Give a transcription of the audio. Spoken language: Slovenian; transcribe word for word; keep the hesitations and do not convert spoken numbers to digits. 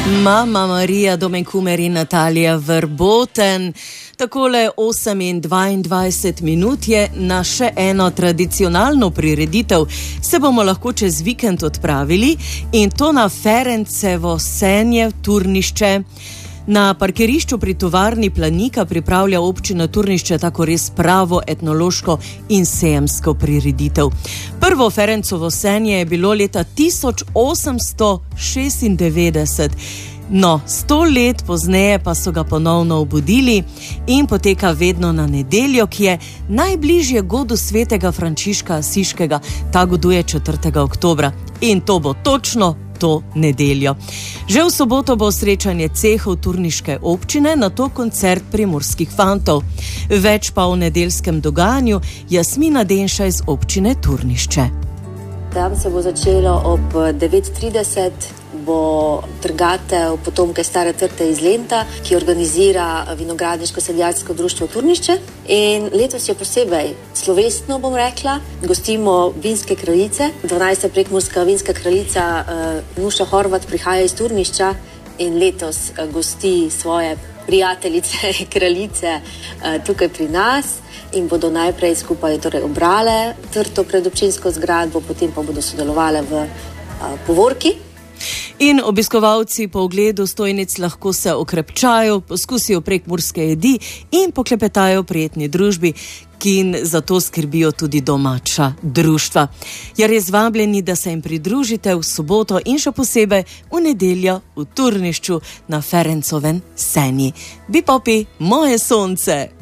Mama Marija Domenkumer in Natalija Verboten. Takole osem in dvaindvajset minut je na še eno tradicionalno prireditev. Se bomo lahko čez vikend odpravili in to na Ferencevo Senje v Turnišče. Na parkirišču pri tovarni Planika pripravlja občina Turnišče tako res pravo etnološko in sejemsko prireditev. Prvo Ferencovo Senje je bilo leta tisoč osemsto šestindevetdeset. No, sto let pozneje pa so ga ponovno obudili in poteka vedno na nedeljo, ki je najbližje godu svetega Frančiška Asiškega. Ta goduje četrtega oktobra in to bo točno to nedeljo. Že v soboto bo srečanje cehov turniške občine, nato koncert Primorskih fantov. Več pa o nedeljskem dogajanju Jasmina Denša iz občine Turnišče. Tam se bo začelo ob devet trideset, bo trgatev Potomke stare trte iz Lenta, ki organizira Vinogradniško-sadjarsko društvo Turnišče. In letos je posebej slovesno, bom rekla, gostimo vinske kraljice. dvanajsta prekmurska vinska kraljica uh, Nuša Horvat prihaja iz Turnišča in letos uh, gosti svoje prijateljice kraljice uh, tukaj pri nas in bodo najprej skupaj torej obrale trto pred občinsko zgradbo, potem pa bodo sodelovale v uh, povorki. In obiskovalci po ogledu stojnic lahko se okrepčajo, poskusijo prekmurske jedi in poklepetajo v prijetni družbi, ki za to skrbijo tudi domača društva. Je res vabljeni, da se jim pridružite v soboto in še posebej v nedeljo v Turnišču na Ferencovem Senji. Bi popi, moje sonce!